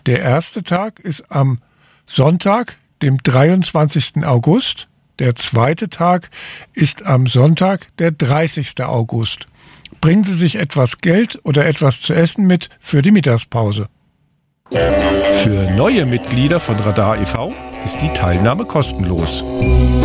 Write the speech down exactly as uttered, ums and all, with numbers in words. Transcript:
Der erste Tag ist am Sonntag, dem dreiundzwanzigsten August. Der zweite Tag ist am Sonntag, der dreißigsten August. Bringen Sie sich etwas Geld oder etwas zu essen mit für die Mittagspause. Für neue Mitglieder von Radar e V ist die Teilnahme kostenlos.